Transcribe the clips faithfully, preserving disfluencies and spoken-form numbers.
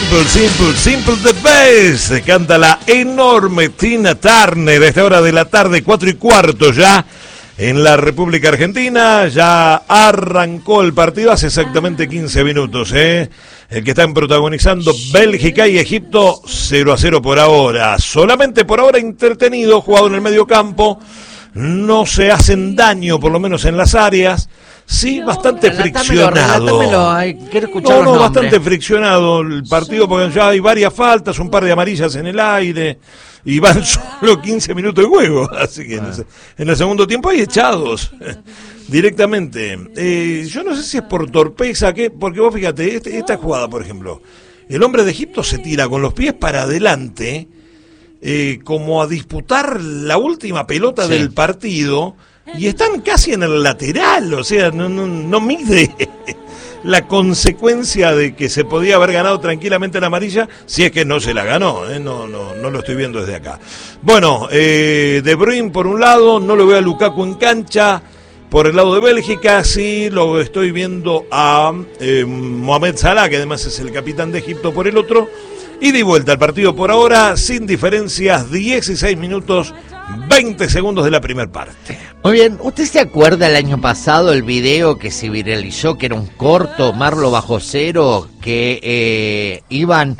Simple, simple, simple the best. Canta la enorme Tina Turner a esta hora de la tarde, cuatro y cuarto ya en la República Argentina. Ya arrancó el partido hace exactamente quince minutos, ¿eh? El que están protagonizando Bélgica y Egipto, cero a cero por ahora. Solamente por ahora entretenido, jugado en el medio campo. No se hacen daño, por lo menos en las áreas. Sí, bastante friccionado. Relatámelo, relatámelo, quiero escuchar no, los no, nombres. bastante friccionado el partido porque ya hay varias faltas, un par de amarillas en el aire y van solo quince minutos de juego. Así que en el, en el segundo tiempo hay echados directamente. Eh, yo no sé si es por torpeza, ¿qué? Porque vos fíjate, este, esta jugada, por ejemplo, el hombre de Egipto se tira con los pies para adelante, eh, como a disputar la última pelota sí. del partido. Y están casi en el lateral, o sea, no, no, no mide la consecuencia de que se podía haber ganado tranquilamente la amarilla, si es que no se la ganó, ¿eh? no, no, no lo estoy viendo desde acá. Bueno, eh, De Bruyne por un lado, no lo veo a Lukaku en cancha. Por el lado de Bélgica, sí, lo estoy viendo a eh, Mohamed Salah, que además es el capitán de Egipto, por el otro. Y de vuelta al partido por ahora, sin diferencias, dieciséis minutos, veinte segundos de la primera parte. Muy bien, ¿usted se acuerda el año pasado el video que se viralizó, que era un corto, Marlo bajo cero, que eh, iban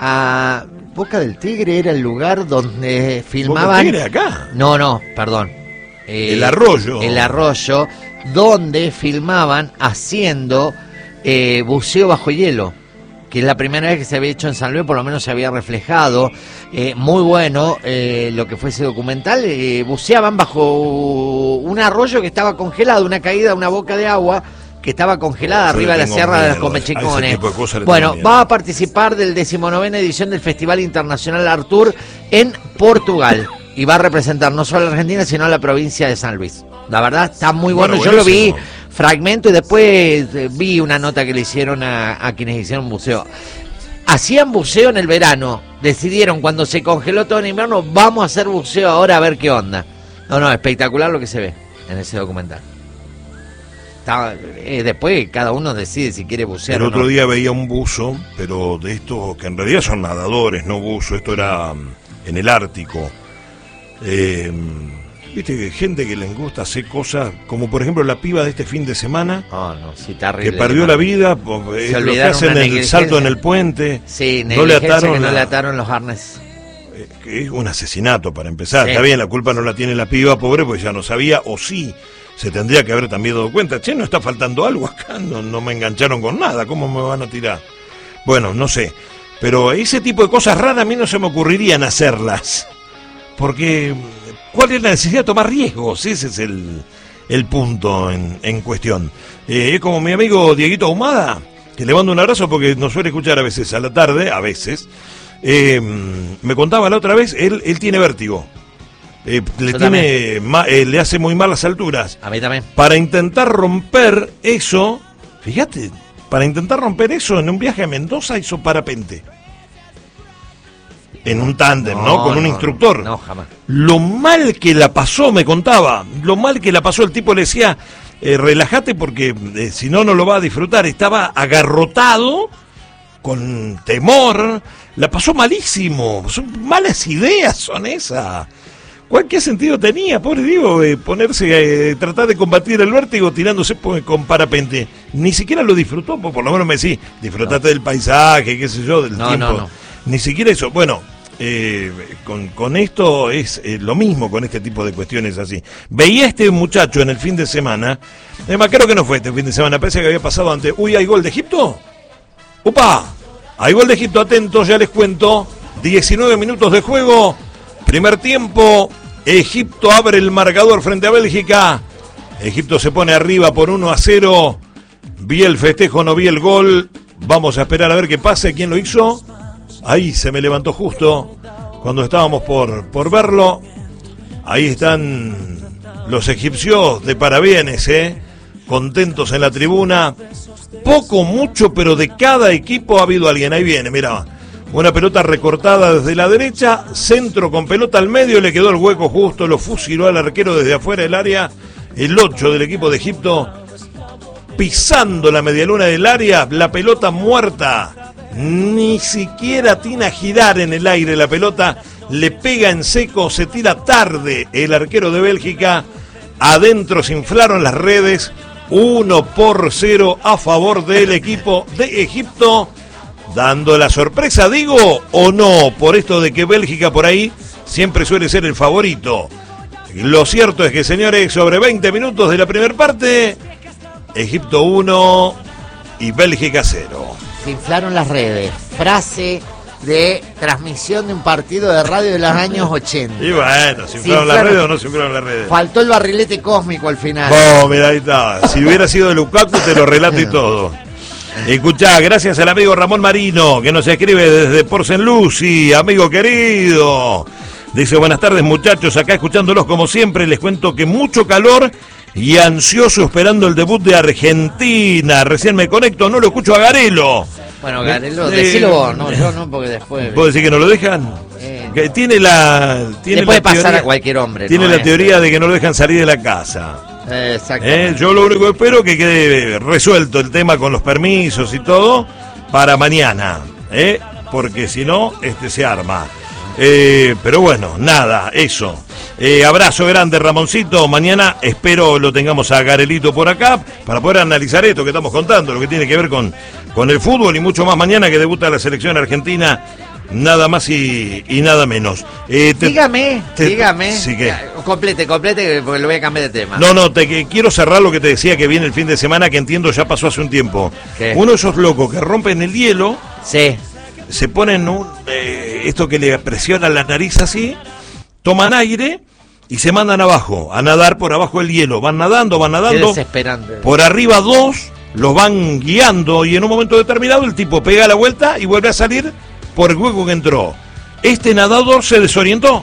a Boca del Tigre, era el lugar donde filmaban... ¿Boca del Tigre acá? No, no, perdón. Eh, el Arroyo. El Arroyo, donde filmaban haciendo eh, buceo bajo hielo, que es la primera vez que se había hecho en San Luis, por lo menos se había reflejado. Eh, muy bueno eh, lo que fue ese documental. Eh, buceaban bajo un arroyo que estaba congelado, una caída, una boca de agua que estaba congelada Yo arriba de la Sierra miedo, de los Comechicones. De bueno, va a participar del decimonovena edición del Festival Internacional Artur en Portugal y va a representar no solo a la Argentina, sino a la provincia de San Luis. La verdad está muy bueno, bueno yo lo vi fragmento y después eh, vi una nota que le hicieron a, a quienes hicieron buceo. Hacían buceo en el verano, decidieron cuando se congeló todo en invierno, vamos a hacer buceo ahora a ver qué onda. No, no, espectacular lo que se ve en ese documental. Está, eh, después cada uno decide si quiere bucear el o otro no. día veía un buzo, pero de estos que en realidad son nadadores, no buzo, esto era en el Ártico. Eh... Viste que gente que les gusta hacer cosas, como por ejemplo la piba de este fin de semana, oh, no, sí, terrible, que perdió la vida, es lo que hacen el salto en el puente, sí, no le ataron, que no la, le ataron los arneses. Eh, que es un asesinato para empezar, sí. Está bien, la culpa no la tiene la piba, pobre, pues ya no sabía, o sí, se tendría que haber también dado cuenta, che, no está faltando algo acá, no, no me engancharon con nada, ¿cómo me van a tirar? Bueno, no sé, pero ese tipo de cosas raras a mí no se me ocurrirían hacerlas, porque... ¿Cuál es la necesidad de tomar riesgos? Ese es el, el punto en, en cuestión. Eh, es como mi amigo Dieguito Ahumada, que le mando un abrazo porque nos suele escuchar a veces a la tarde, a veces. Eh, me contaba la otra vez, él, él tiene vértigo. Eh, le, tiene ma, eh, le hace muy mal las alturas. A mí también. Para intentar romper eso, fíjate, para intentar romper eso en un viaje a Mendoza hizo parapente. En un tándem, ¿no? ¿no? Con un no, instructor. No, jamás. Lo mal que la pasó, me contaba. Lo mal que la pasó, el tipo le decía, eh, relájate porque eh, si no, no lo va a disfrutar. Estaba agarrotado, con temor. La pasó malísimo. Son malas ideas, son esas. ¿Cuál qué sentido tenía, pobre Diego, eh, ponerse, eh, tratar de combatir el vértigo tirándose con parapente? Ni siquiera lo disfrutó, por lo menos me decís, disfrutate no. del paisaje, qué sé yo, del no, tiempo. No, no. Ni siquiera eso. Bueno, eh, con, con esto es eh, lo mismo con este tipo de cuestiones así. Veía a este muchacho en el fin de semana, además creo que no fue este fin de semana, parece que había pasado antes. Uy, ¿hay gol de Egipto? ¡Upa! Hay gol de Egipto, atentos, ya les cuento. diecinueve minutos de juego, primer tiempo, Egipto abre el marcador frente a Bélgica. Egipto se pone arriba por uno a cero. Vi el festejo, no vi el gol. Vamos a esperar a ver qué pasa, quién lo hizo. Ahí se me levantó justo cuando estábamos por, por verlo. Ahí están los egipcios de parabienes, ¿eh? Contentos en la tribuna. Poco, mucho, pero de cada equipo ha habido alguien. Ahí viene, mira. Una pelota recortada desde la derecha. Centro con pelota al medio. Le quedó el hueco justo. Lo fusiló al arquero desde afuera del área. El ocho del equipo de Egipto. Pisando la medialuna del área. La pelota muerta. ni siquiera atina a girar en el aire la pelota, le pega en seco, se tira tarde el arquero de Bélgica, adentro se inflaron las redes, uno por cero a favor del equipo de Egipto, dando la sorpresa, digo, o no, por esto de que Bélgica por ahí siempre suele ser el favorito. Lo cierto es que, señores, sobre veinte minutos de la primera parte, Egipto uno y Bélgica cero. Se inflaron las redes. Frase de transmisión de un partido de radio de los años ochenta. Y bueno, ¿se inflaron las redes o no se inflaron las redes? Faltó el barrilete cósmico al final. Oh, mira, ahí está. Si hubiera sido de Lukaku, te lo relato y todo. Escuchá, gracias al amigo Ramón Marino, que nos escribe desde Port Saint Lucie, amigo querido. Dice, buenas tardes muchachos, acá escuchándolos como siempre, les cuento que mucho calor y ansioso esperando el debut de Argentina. Recién me conecto, no lo escucho a Garelo. Bueno, Garelo, eh, decilo vos, no, yo no, porque después... ¿Puedo decir que no lo dejan? Eh, que tiene la... Tiene le puede la pasar teoría, a cualquier hombre. Tiene no la es, teoría eh. de que no lo dejan salir de la casa. Eh, exactamente. Eh, yo lo único que espero es que quede resuelto el tema con los permisos y todo para mañana, eh, porque si no, este se arma. Eh, pero bueno, nada, eso. Eh, abrazo grande, Ramoncito. Mañana espero lo tengamos a Garelito por acá para poder analizar esto que estamos contando, lo que tiene que ver con, con el fútbol y mucho más mañana que debuta la selección argentina. Nada más y, y nada menos. Eh, te, dígame, te, dígame. Sí, que... Complete, complete, porque lo voy a cambiar de tema. No, no, te que, quiero cerrar lo que te decía que viene el fin de semana, que entiendo ya pasó hace un tiempo. ¿Qué? Uno de esos locos que rompen el hielo. Sí. Se ponen un, eh, esto que le presiona la nariz así, toman aire y se mandan abajo, a nadar por abajo del hielo. Van nadando, van nadando. Qué desesperante. Por arriba dos, los van guiando y en un momento determinado el tipo pega la vuelta y vuelve a salir por el hueco que entró. Este nadador se desorientó.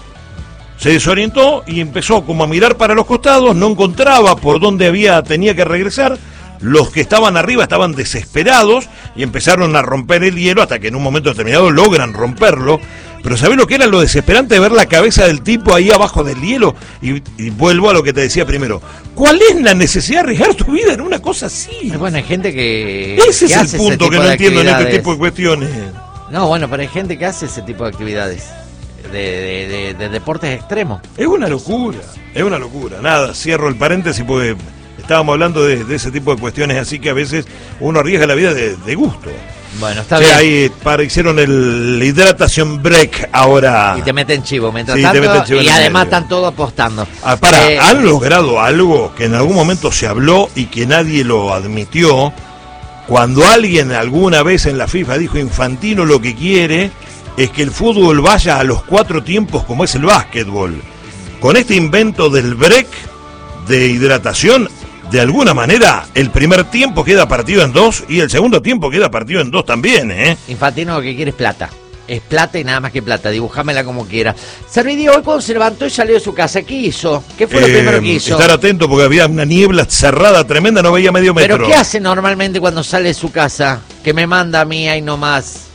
Se desorientó y empezó como a mirar para los costados, no encontraba por dónde había, tenía que regresar. Los que estaban arriba estaban desesperados y empezaron a romper el hielo hasta que en un momento determinado logran romperlo. Pero ¿sabés lo que era lo desesperante de ver la cabeza del tipo ahí abajo del hielo? Y, y vuelvo a lo que te decía primero. ¿Cuál es la necesidad de arriesgar tu vida en una cosa así? Bueno, hay gente que... Ese que es el punto que no entiendo en este tipo de cuestiones. No, bueno, pero hay gente que hace ese tipo de actividades. De, de, de, de deportes extremos. Es una locura, es una locura. Nada, cierro el paréntesis porque... Estábamos hablando de, de ese tipo de cuestiones, así que a veces uno arriesga la vida de, de gusto. Bueno, está o sea, bien. Ahí para, hicieron el hidratación break ahora. Y te meten chivo mientras sí, tanto, te meten chivo y además están todos apostando. Ah, para, eh, han logrado algo que en algún momento se habló y que nadie lo admitió. Cuando alguien alguna vez en la FIFA dijo Infantino lo que quiere es que el fútbol vaya a los cuatro tiempos como es el básquetbol. Con este invento del break de hidratación, de alguna manera, el primer tiempo queda partido en dos y el segundo tiempo queda partido en dos también, ¿eh? Infantino lo que quiere es plata. Es plata y nada más que plata. Dibujámela como quiera. Servidío, hoy cuando se levantó y salió de su casa, ¿qué hizo? ¿Qué fue eh, lo primero que hizo? Estar atento porque había una niebla cerrada tremenda, no veía medio metro. ¿Pero qué hace normalmente cuando sale de su casa? Que me manda a mí ahí nomás.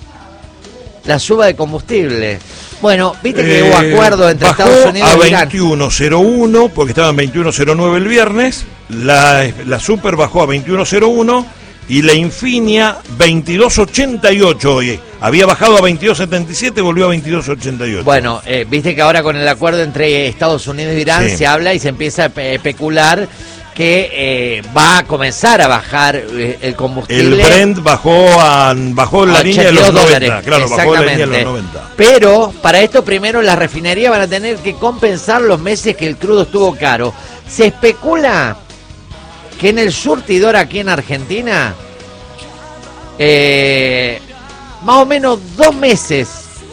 La suba de combustible. Bueno, viste que eh, hubo acuerdo entre Estados Unidos y Irán. a veintiuno cero uno, porque estaba en veintiuno cero nueve el viernes. La, la Super bajó a veintiuno cero uno y la Infinia veintidós ochenta y ocho hoy. Había bajado a veintidós setenta y siete, volvió a veintidós ochenta y ocho. Bueno, eh, viste que ahora con el acuerdo entre Estados Unidos y Irán sí. se habla y se empieza a especular que eh, va a comenzar a bajar eh, el combustible. El Brent bajó a, bajó la línea de los noventa, claro, bajó la línea de los noventa. Pero para esto primero las refinerías van a tener que compensar los meses que el crudo estuvo caro. Se especula que en el surtidor aquí en Argentina, eh, más o menos dos meses,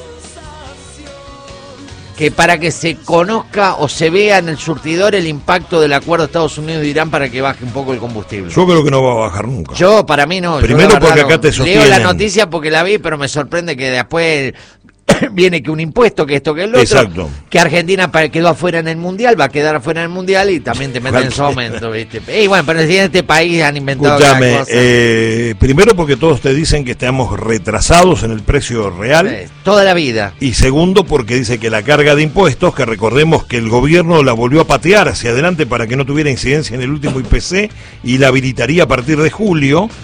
que para que se conozca o se vea en el surtidor el impacto del acuerdo de Estados Unidos y Irán para que baje un poco el combustible. Yo creo que no va a bajar nunca. Yo, para mí no. Primero yo, porque no. acá te sostienen. Leo la noticia porque la vi, pero me sorprende que después viene que un impuesto, que esto, que el otro. Exacto. Que Argentina quedó afuera en el Mundial, va a quedar afuera en el Mundial y también te meten en su aumento, ¿viste? Y bueno, pero en este país han inventado Escuchame, cada cosa. Eh, primero porque todos te dicen que estamos retrasados en el precio real. Eh, toda la vida. Y segundo porque dice que la carga de impuestos, que recordemos que el gobierno la volvió a patear hacia adelante para que no tuviera incidencia en el último I P C y la habilitaría a partir de julio.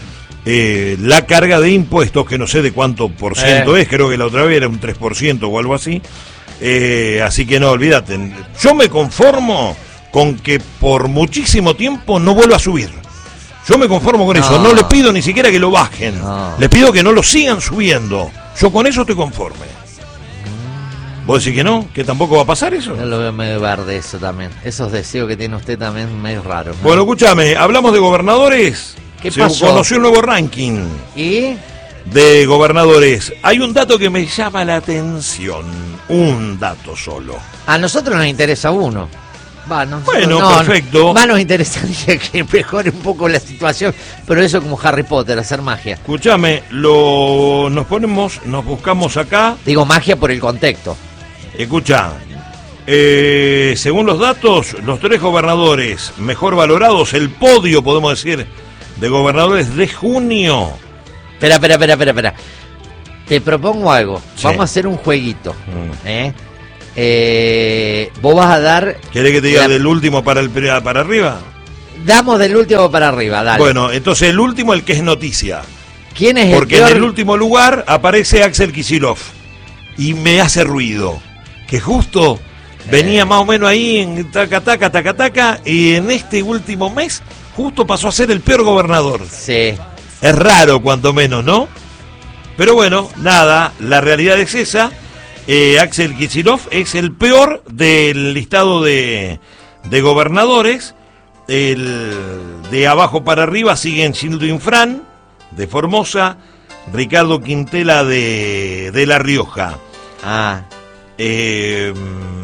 eh, la carga de impuestos, que no sé de cuánto por ciento Eh. es, creo que la otra vez era un tres por ciento o algo así. Eh, así que no, olvídate. Yo me conformo con que por muchísimo tiempo no vuelva a subir. Yo me conformo con No. eso. No les pido ni siquiera que lo bajen. No. Les pido que no lo sigan subiendo. Yo con eso estoy conforme. ¿Vos decís que no? ¿Que tampoco va a pasar eso? Yo lo veo medio verde eso también. Esos deseos que tiene usted también medio raros, ¿no? Bueno, escúchame, hablamos de gobernadores. ¿Qué Se pasó? conoció un nuevo ranking ¿Y? de gobernadores. Hay un dato que me llama la atención. Un dato solo. A nosotros nos interesa uno. Va, no, Bueno, no, perfecto. Más nos interesaría que mejore un poco la situación, pero eso como Harry Potter, hacer magia. Escúchame, lo, nos ponemos, nos buscamos acá. Digo magia por el contexto. Escucha, eh, según los datos, los tres gobernadores mejor valorados, el podio, podemos decir, de gobernadores de junio. Espera, espera, espera, espera, espera. Te propongo algo. Sí. Vamos a hacer un jueguito. Mm. ¿eh? Eh, vos vas a dar... ¿Querés que te diga la- del último para, el, para arriba? Damos del último para arriba, dale. Bueno, entonces el último, el que es noticia. ¿Quién es Porque el en peor? el último lugar aparece Axel Kicillof. Y me hace ruido. Que justo venía más o menos ahí en taca, taca, taca, taca. Y en este último mes, justo pasó a ser el peor gobernador. Sí. Es raro, cuanto menos, ¿no? Pero bueno, nada, la realidad es esa. Eh, Axel Kicillof es el peor del listado de, de gobernadores. El de abajo para arriba siguen Gildo Infran, de Formosa, Ricardo Quintela de, de La Rioja. Ah, Eh,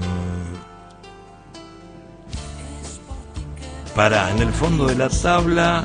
para, en el fondo de la tabla...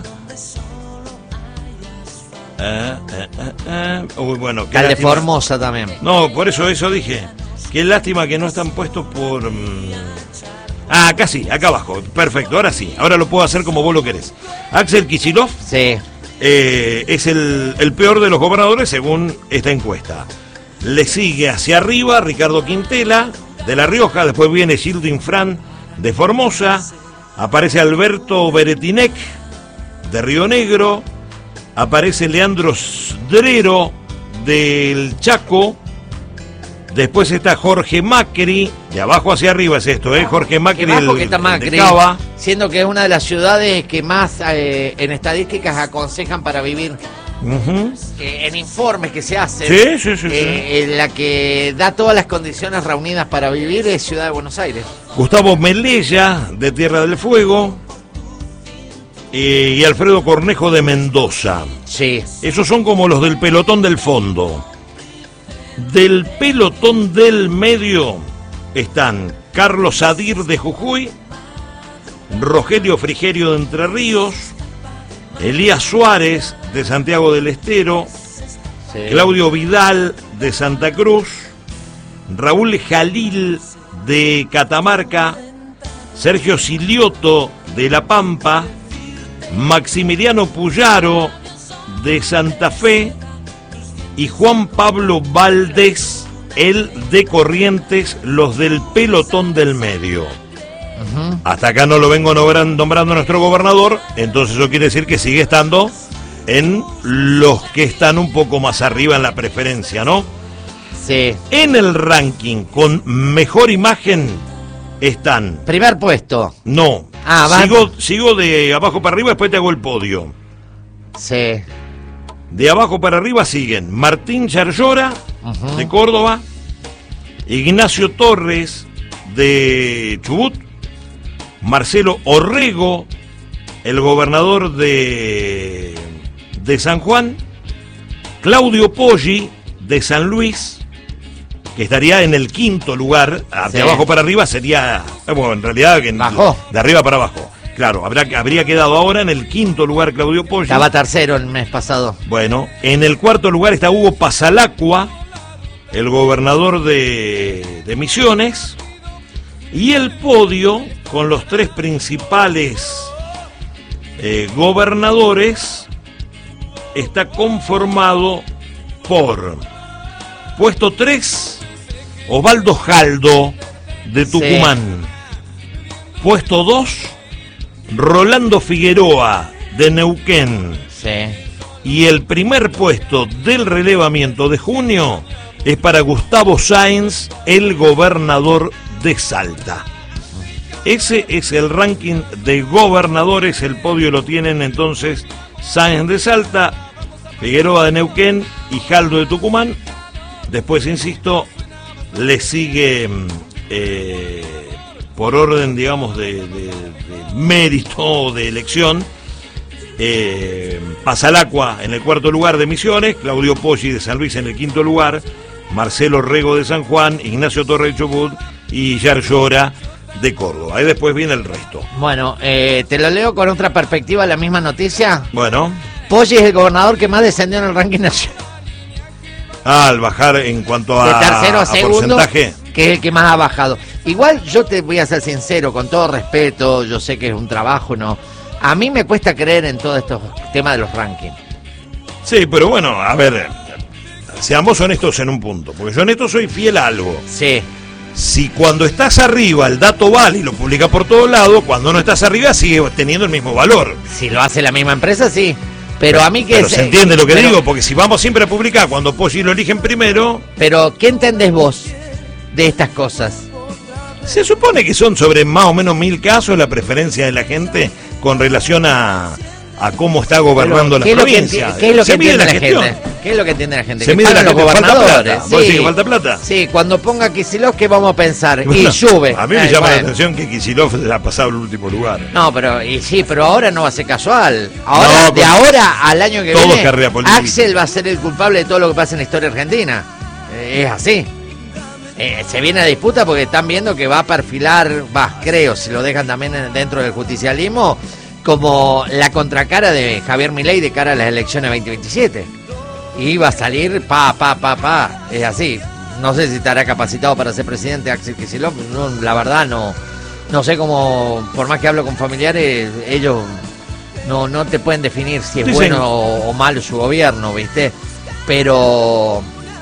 Eh, eh, eh, eh. Uy, bueno, qué al de lástima. Formosa también. No, por eso eso dije. Qué lástima que no están puestos por... mm, Ah, acá sí, acá abajo. Perfecto, ahora sí. Ahora lo puedo hacer como vos lo querés. Axel Kicillof Sí. eh, es el, el peor de los gobernadores según esta encuesta. Le sigue hacia arriba Ricardo Quintela, de La Rioja. Después viene Gildo Infran, de Formosa. Aparece Alberto Beretinec, de Río Negro. Aparece Leandro Sdrero, del Chaco. Después está Jorge Macri, de abajo hacia arriba es esto, ¿eh? Jorge Macri, Qué bajo el, que está el Macri, de Cava. siendo que es una de las ciudades que más eh, en estadísticas aconsejan para vivir, Ujú. eh, en informes que se hacen. Sí, sí, sí, sí. eh, en la que da todas las condiciones reunidas para vivir es Ciudad de Buenos Aires. Gustavo Melella, de Tierra del Fuego. Eh, y Alfredo Cornejo, de Mendoza. Sí. Esos son como los del pelotón del fondo. Del pelotón del medio están Carlos Adir, de Jujuy, Rogelio Frigerio, de Entre Ríos, Elías Suárez, de Santiago del Estero, sí. Claudio Vidal, de Santa Cruz, Raúl Jalil, de Catamarca, Sergio Silioto, de La Pampa, Maximiliano Puyaro, de Santa Fe, y Juan Pablo Valdés, el de Corrientes, los del pelotón del medio. Ujú. Hasta acá no lo vengo nombran- nombrando nuestro gobernador, entonces eso quiere decir que sigue estando en los que están un poco más arriba en la preferencia, ¿no? Sí. En el ranking con mejor imagen están... Primer puesto. No, Ah, va- sigo, sigo de abajo para arriba, después te hago el podio. Sí. De abajo para arriba siguen Martín Yarlora, Ujú. de Córdoba, Ignacio Torres, de Chubut, Marcelo Orrego, el gobernador de, de San Juan, Claudio Poggi, de San Luis, que estaría en el quinto lugar. Sí. De abajo para arriba sería, bueno, en realidad que en- Bajó. de arriba para abajo. Claro, habrá, habría quedado ahora en el quinto lugar Claudio Poggi. Estaba tercero el mes pasado. Bueno, en el cuarto lugar está Hugo Pasalacqua, el gobernador de, de Misiones. Y el podio, con los tres principales eh, gobernadores, está conformado por puesto tres, Osvaldo Jaldo, de Tucumán. Puesto dos, Rolando Figueroa, de Neuquén. Sí. y el primer puesto del relevamiento de junio es para Gustavo Sáenz, el gobernador de Salta. Ese es el ranking de gobernadores, el podio lo tienen entonces Sáenz de Salta, Figueroa de Neuquén y Jaldo de Tucumán. Después, insisto, le sigue eh, por orden, digamos, de, de, de mérito de elección, eh, Pasalacua en el cuarto lugar de Misiones, Claudio Poggi de San Luis en el quinto lugar, Marcelo Rego de San Juan, Ignacio Torre de Chubut y Yar Llora de Córdoba. Ahí después viene el resto. Bueno, eh, te lo leo con otra perspectiva, la misma noticia. Bueno. Poggi es el gobernador que más descendió en el ranking nacional. Ah, al bajar en cuanto a, de tercero a, a segundo, porcentaje. Que es el que más ha bajado. Igual yo te voy a ser sincero, con todo respeto, yo sé que es un trabajo, ¿no? A mí me cuesta creer en todos estos temas de los rankings. Sí, pero bueno, a ver, seamos honestos en un punto, porque yo en esto soy fiel a algo. Sí. Si cuando estás arriba el dato vale y lo publica por todos lados, cuando no estás arriba sigue teniendo el mismo valor. Si lo hace la misma empresa, sí. Pero a mí que pero es, se entiende lo que pero, digo, porque si vamos siempre a publicar cuando Poggi lo eligen primero. Pero, ¿qué entendés vos de estas cosas? Se supone que son sobre más o menos mil casos la preferencia de la gente con relación a, a cómo está gobernando la provincia. ¿Qué es lo que entiende la gente? ¿Qué es lo que entiende la gente? Se que mide la los gente, gobernadores. ¿falta plata? ¿Vos Sí. decís que falta plata? Sí, cuando ponga Kicillof, ¿qué vamos a pensar? Bueno, y sube. A mí me Ay, llama bueno. la atención que Kicillof ha pasado el último lugar. No, pero y sí, pero ahora no va a ser casual. Ahora, No, de ahora al año que todo viene, carrera política. Axel va a ser el culpable de todo lo que pasa en la historia argentina. Eh, es así. Eh, se viene a disputa porque están viendo que va a perfilar, va, creo, si lo dejan también en- dentro del justicialismo, como la contracara de Javier Milei de cara a las elecciones veinte veintisiete. Y va a salir pa, pa, pa, pa. Es así. No sé si estará capacitado para ser presidente Axel Kicillof. No, la verdad no, no sé cómo, por más que hablo con familiares, ellos no, no te pueden definir si es Dicen- bueno o, o malo su gobierno, ¿viste? Pero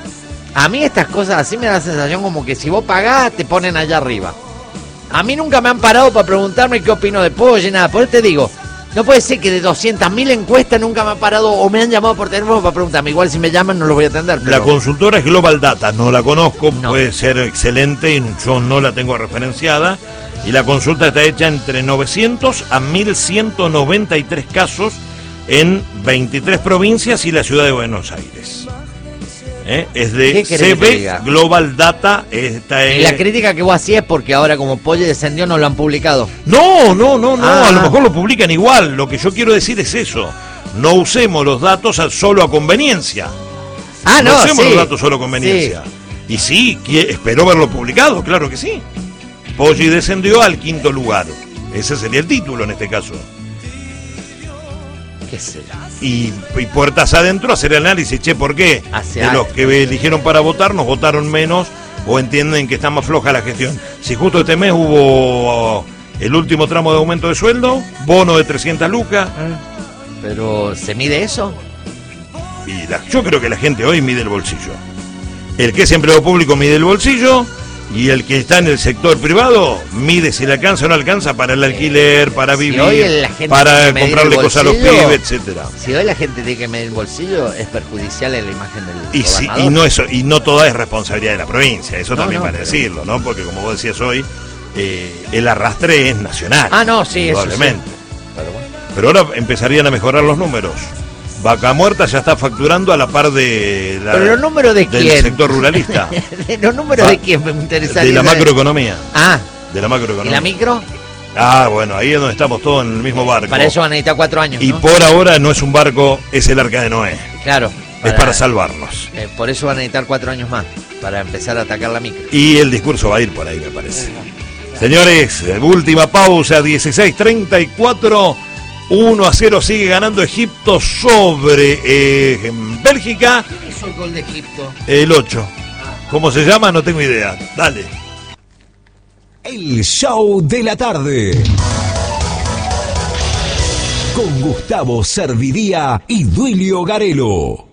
a mí estas cosas así me da la sensación como que si vos pagás te ponen allá arriba. A mí nunca me han parado para preguntarme qué opino de Poggi, nada. Por eso te digo, no puede ser que de doscientas mil encuestas nunca me han parado o me han llamado por teléfono para preguntarme. Igual si me llaman no los voy a atender. Pero... La consultora es Global Data, no la conozco, No. puede ser excelente y yo no la tengo referenciada. Y la consulta está hecha entre novecientos a mil ciento noventa y tres casos en veintitrés provincias y la ciudad de Buenos Aires. ¿Eh? Es ¿Qué de querés que C te B diga? Global Data. Esta Y es... la crítica que vos hacías es porque ahora como Poggi descendió no lo han publicado. No, no, no, no, Ah. a lo mejor lo publican igual. Lo que yo quiero decir es eso. No usemos los datos a- solo a conveniencia. Ah, no, usemos sí. los datos solo a conveniencia. Y sí, que- espero verlo publicado, claro que sí. Poggi descendió al quinto lugar. Ese sería el título en este caso. ¿Qué sé? Y, y puertas adentro hacer el análisis, che, ¿por qué? Hace De años. los que eligieron para votar nos votaron menos o entienden que está más floja la gestión. Si justo este mes hubo el último tramo de aumento de sueldo, bono de trescientas lucas, Pero ¿se mide eso? y la- yo creo que la gente hoy mide el bolsillo. El que es empleado público mide el bolsillo y el que está en el sector privado mide si le alcanza o no alcanza para el alquiler, para Si vivir, hoy la gente para tiene que medir comprarle el cosas a los bolsillo, pibes, etcétera. Si hoy la gente tiene que medir el bolsillo, es perjudicial en la imagen del Y, sí, gobernador. y, no eso, y no toda es responsabilidad de la provincia, eso No, también no, vale pero- decirlo, ¿no? Porque como vos decías hoy, eh, el arrastre es nacional. Ah, no, sí, eso sí. probablemente. Pero bueno. Pero ahora empezarían a mejorar los números. Vaca Muerta ya está facturando a la par de la, ¿Pero los números de del quién? sector ruralista, ¿Los números Ah, de quién me interesaría? de la saber? macroeconomía. Ah, De la ¿y macroeconomía. la micro? Ah, bueno, ahí es donde estamos todos en el mismo barco. Para eso van a necesitar cuatro años, Y ¿no? por ahora no es un barco, es el Arca de Noé. Claro. Es para salvarnos. eh, por eso van a necesitar cuatro años más, para empezar a atacar la micro. Y el discurso va a ir por ahí, me parece. Señores, última pausa, dieciséis treinta y cuatro, uno a cero sigue ganando Egipto sobre eh, Bélgica, ¿Qué hizo el gol de Egipto? el ocho. ¿Cómo se llama? No tengo idea. Dale. El show de la tarde. Con Gustavo Servidía y Duilio Garelo.